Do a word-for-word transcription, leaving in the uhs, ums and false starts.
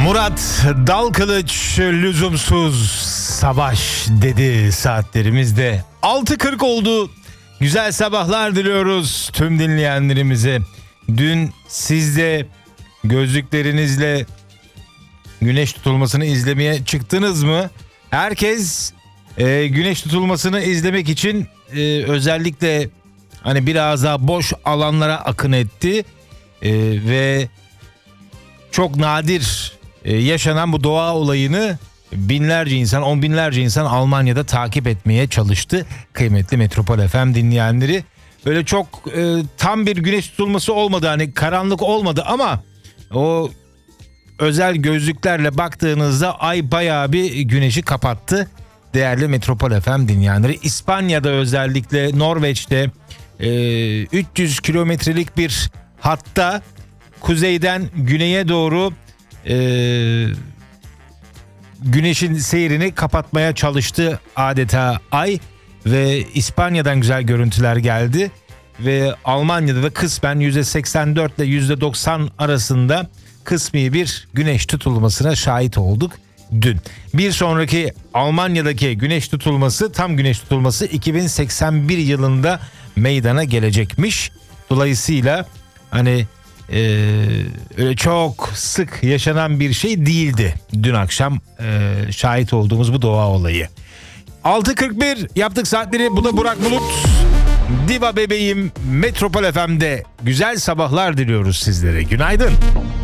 Murat Dalkılıç lüzumsuz savaş dedi saatlerimizde. altı kırk oldu. Güzel sabahlar diliyoruz tüm dinleyenlerimize. Dün siz de gözlüklerinizle güneş tutulmasını izlemeye çıktınız mı? Herkes e, güneş tutulmasını izlemek için e, özellikle hani biraz daha boş alanlara akın etti. E, ve çok nadir e, yaşanan bu doğa olayını binlerce insan, on binlerce insan Almanya'da takip etmeye çalıştı. Kıymetli Metropol F M dinleyenleri. Böyle çok e, tam bir güneş tutulması olmadı, hani karanlık olmadı ama o özel gözlüklerle baktığınızda ay bayağı bir güneşi kapattı. Değerli Metropol F M dinleyenleri, İspanya'da özellikle Norveç'te e, üç yüz kilometrelik bir hatta kuzeyden güneye doğru e, güneşin seyrini kapatmaya çalıştı adeta ay ve İspanya'dan güzel görüntüler geldi ve Almanya'da da kısmen yüzde seksen dört ile yüzde doksan arasında kısmi bir güneş tutulmasına şahit olduk dün. Bir sonraki Almanya'daki güneş tutulması, tam güneş tutulması iki bin seksen bir yılında meydana gelecekmiş. Dolayısıyla hani Ee, öyle çok sık yaşanan bir şey değildi dün akşam e, şahit olduğumuz bu doğa olayı. altı kırk bir yaptık saatleri. Bu da Burak Bulut. Diva bebeğim Metropol F M'de güzel sabahlar diliyoruz sizlere. Günaydın.